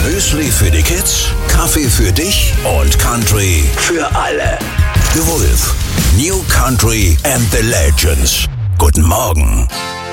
Müsli für die Kids, Kaffee für dich und Country für alle. The Wolf. New Country and the Legends. Guten Morgen.